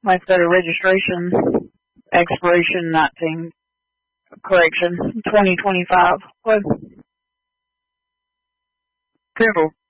like I said, a registration expiration 2025. What? Kendall,